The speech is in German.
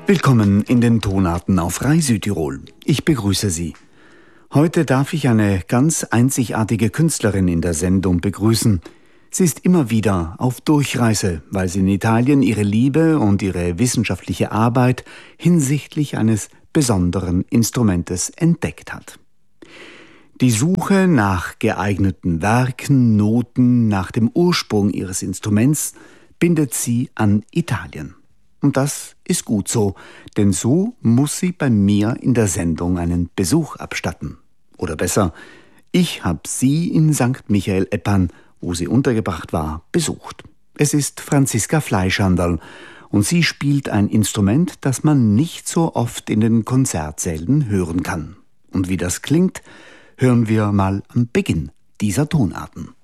Willkommen in den Tonarten auf Rai Südtirol. Ich begrüße Sie. Heute darf ich eine ganz einzigartige Künstlerin in der Sendung begrüßen. Sie ist immer wieder auf Durchreise, weil sie in Italien ihre Liebe und ihre wissenschaftliche Arbeit hinsichtlich eines besonderen Instrumentes entdeckt hat. Die Suche nach geeigneten Werken, Noten, nach dem Ursprung ihres Instruments bindet sie an Italien. Und das ist gut so, denn so muss sie bei mir in der Sendung einen Besuch abstatten. Oder besser, ich habe sie in St. Michael-Eppan, wo sie untergebracht war, besucht. Es ist Franziska Fleischhandel und sie spielt ein Instrument, das man nicht so oft in den Konzertsälen hören kann. Und wie das klingt, hören wir mal am Beginn dieser Tonarten.